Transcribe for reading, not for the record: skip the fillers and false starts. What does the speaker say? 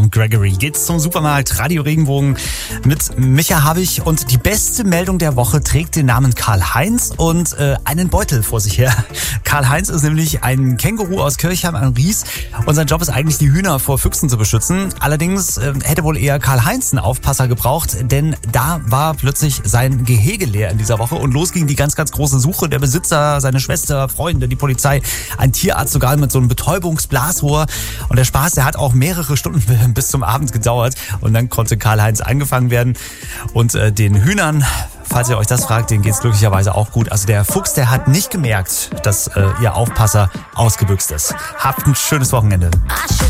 und Gregory. Geht's zum Supermarkt Radio Regenbogen mit Micha Habich und die beste Meldung der Woche trägt den Namen Karl-Heinz und einen Beutel vor sich her. Karl-Heinz ist nämlich ein Känguru aus Kirchheim am Ries und sein Job ist eigentlich, die Hühner vor Füchsen zu beschützen. Allerdings hätte wohl eher Karl-Heinz einen Aufpasser gebraucht, denn da war plötzlich sein Gehege leer in dieser Woche und los ging die ganz, ganz große Suche. Der Besitzer, seine Schwester, Freunde, die Polizei, ein Tierarzt sogar mit so einem Betäubungsblasrohr. Und der Spaß, der hat auch mehrere Stunden bis zum Abend gedauert. Und dann konnte Karl-Heinz eingefangen werden. Und den Hühnern, falls ihr euch das fragt, denen geht's glücklicherweise auch gut. Also der Fuchs, der hat nicht gemerkt, dass ihr Aufpasser ausgebüxt ist. Habt ein schönes Wochenende.